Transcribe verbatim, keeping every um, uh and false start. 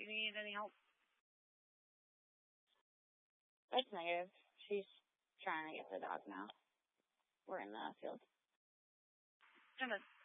you need any help? That's negative. She's trying to get the dog now. We're in the field. Kind of